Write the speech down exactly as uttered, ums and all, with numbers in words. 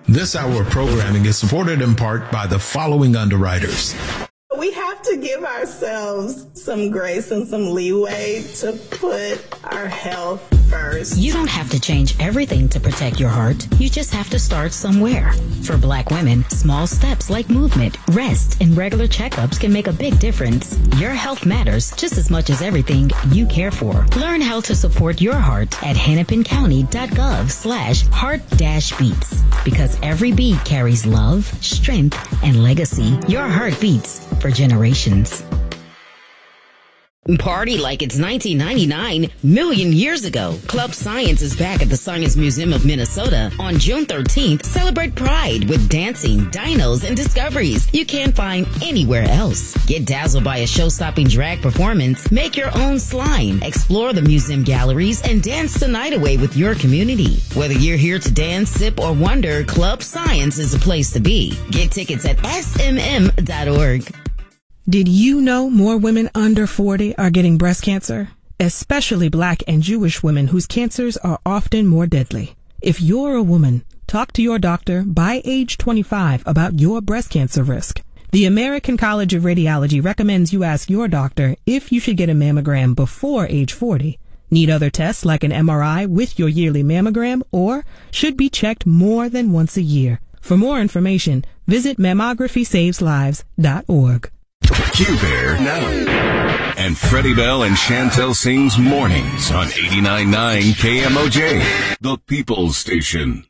This hour of programming is supported in part by the following underwriters. We have to give ourselves some grace and some leeway to put our health first. You don't have to change everything to protect your heart. You just have to start somewhere. For Black women, small steps like movement, rest, and regular checkups can make a big difference. Your health matters just as much as everything you care for. Learn how to support your heart at hennepincounty.gov slash heart dash beats. Because every beat carries love, strength, and legacy. Your heart beats for generations. Party like it's nineteen ninety-nine million years ago. Club Science is back at the Science Museum of Minnesota on June thirteenth. Celebrate Pride with dancing, dinos, and discoveries you can't find anywhere else. Get dazzled by a show-stopping drag performance, make your own slime, explore the museum galleries, and dance the night away with your community. Whether you're here to dance, sip, or wonder, Club Science is a place to be. Get tickets at S M M dot org. Did you know more women under forty are getting breast cancer? Especially Black and Jewish women whose cancers are often more deadly. If you're a woman, talk to your doctor by age twenty-five about your breast cancer risk. The American College of Radiology recommends you ask your doctor if you should get a mammogram before age forty. Need other tests like an M R I with your yearly mammogram, or should be checked more than once a year. For more information, visit mammography saves lives dot org. Q-Bear now. And Freddie Bell and Chantel Singh's mornings on eighty-nine point nine K M O J, the People's Station.